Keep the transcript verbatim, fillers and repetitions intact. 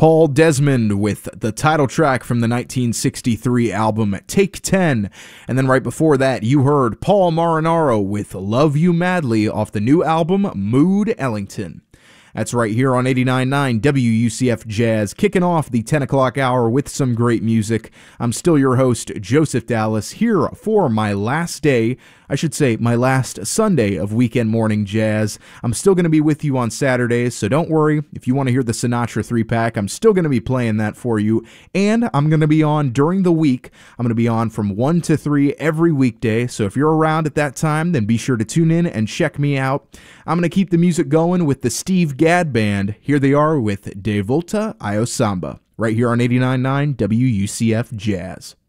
Paul Desmond with the title track from the nineteen sixty-three album Take ten. And then right before that, you heard Paul Marinaro with Love You Madly off the new album Mood Ellington. That's right here on eighty-nine point nine W U C F Jazz, kicking off the ten o'clock hour with some great music. I'm still your host, Joseph Dallas, here for my last day, I should say my last Sunday of Weekend Morning Jazz. I'm still going to be with you on Saturdays, so don't worry. If you want to hear the Sinatra three-pack, I'm still going to be playing that for you. And I'm going to be on during the week. I'm going to be on from one to three every weekday, so if you're around at that time, then be sure to tune in and check me out. I'm going to keep the music going with the Steve Gadd Band. Here they are with De Volta Io Samba, right here on eighty-nine point nine W U C F Jazz.